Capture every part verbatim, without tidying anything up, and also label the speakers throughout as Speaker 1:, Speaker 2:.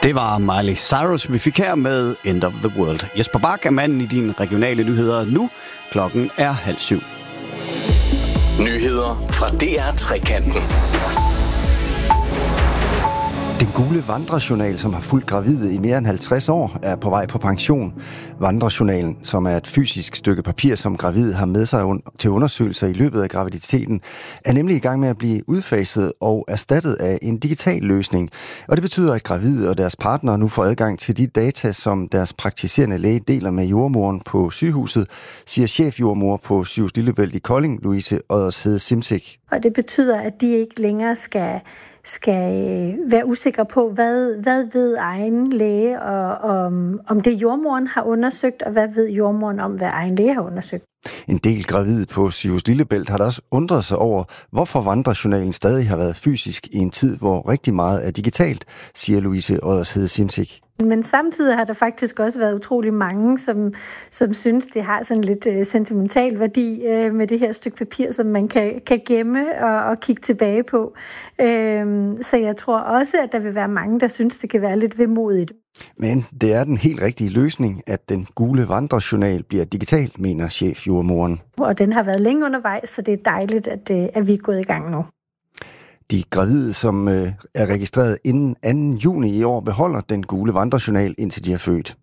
Speaker 1: Det var Miley Cyrus, vi fik her med End of the World. Jesper Bak er manden i dine regionale nyheder nu. Klokken er halv syv.
Speaker 2: Nyheder fra D R Trekanten.
Speaker 3: Den gule vandrejournal, som har fulgt gravide i mere end halvtreds år, er på vej på pension. Vandrejournalen, som er et fysisk stykke papir, som gravide har med sig til undersøgelser i løbet af graviditeten, er nemlig i gang med at blive udfaset og erstattet af en digital løsning. Og det betyder, at gravide og deres partnere nu får adgang til de data, som deres praktiserende læge deler med jordmoren på sygehuset, siger chefjordmor på Sygehus Lillebælt i Kolding, Louise Oddershede Simsek.
Speaker 4: Og det betyder, at de ikke længere skal skal være usikre på, hvad, hvad ved egen læge, og om, om det jordmoren har undersøgt, og hvad ved jordmoren om, hvad egen læge har undersøgt.
Speaker 3: En del gravide på Sygehus Lillebælt har da også undret sig over, hvorfor vandrejournalen stadig har været fysisk i en tid, hvor rigtig meget er digitalt, siger Louise Oddershede Simsek.
Speaker 4: Men samtidig har der faktisk også været utrolig mange, som, som synes, det har sådan lidt øh, sentimental værdi øh, med det her stykke papir, som man kan, kan gemme og, og kigge tilbage på. Øh, så jeg tror også, at der vil være mange, der synes, det kan være lidt vemodigt.
Speaker 3: Men det er den helt rigtige løsning, at den gule vandrejournal bliver digital, mener chefjordmoren.
Speaker 4: Og den har været længe undervejs, så det er dejligt, at, at vi er gået i gang nu.
Speaker 3: De gravide, som øh, er registreret inden anden juni i år, beholder den gule vandrejournal, indtil de er født.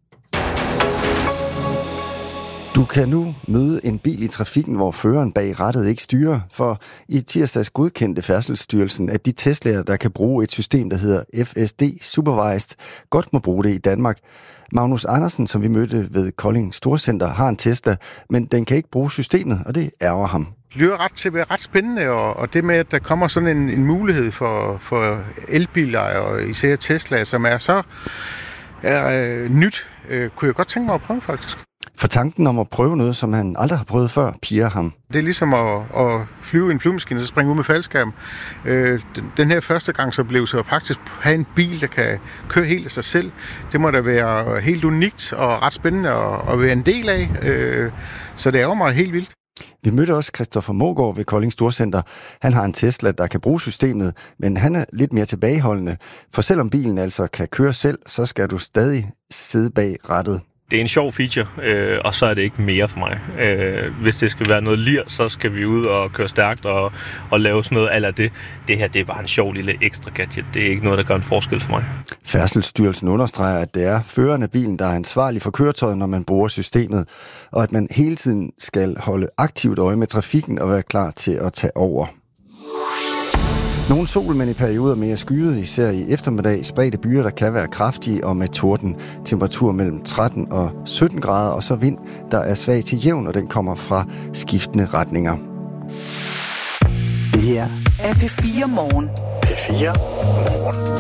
Speaker 3: Du kan nu møde en bil i trafikken, hvor føreren bag rattet ikke styrer, for i tirsdags godkendte Færdselsstyrelsen, at de Teslaer, der kan bruge et system, der hedder F S D Supervised, godt må bruge det i Danmark. Magnus Andersen, som vi mødte ved Kolding Storcenter, har en Tesla, men den kan ikke bruge systemet, og det ærger ham.
Speaker 5: Det lyder ret til at være ret spændende, og, og det med, at der kommer sådan en, en mulighed for, for elbiler, og især Tesla, som er så er, øh, nyt, øh, kunne jeg godt tænke mig at prøve faktisk.
Speaker 3: For tanken om at prøve noget, som han aldrig har prøvet før, piger ham.
Speaker 5: Det er ligesom at, at flyve i en flyvemaskine og springe ud med faldskærm. Øh, den, den her første gang så blev så faktisk have en bil, der kan køre helt af sig selv. Det må da være helt unikt og ret spændende at, at være en del af. Øh, så det er jo meget helt vildt.
Speaker 3: Vi mødte også Christoffer Mågaard ved Kolding Storcenter. Han har en Tesla, der kan bruge systemet, men han er lidt mere tilbageholdende. For selvom bilen altså kan køre selv, så skal du stadig sidde bag rattet.
Speaker 6: Det er en sjov feature, øh, og så er det ikke mere for mig. Øh, hvis det skal være noget lir, så skal vi ud og køre stærkt og, og lave sådan noget ala det. Det her, det er bare en sjov lille ekstra gadget. Det er ikke noget, der gør en forskel for mig.
Speaker 3: Færdselsstyrelsen understreger, at det er føreren af bilen, der er ansvarlig for køretøjet, når man bruger systemet, og at man hele tiden skal holde aktivt øje med trafikken og være klar til at tage over. Nogle sol, men i perioder mere skyet, især i eftermiddag, spredte byer, der kan være kraftige og med torden. Temperatur mellem tretten og sytten grader, og så vind, der er svag til jævn, og den kommer fra skiftende retninger.
Speaker 2: Det her er P fire Morgen. P fire Morgen.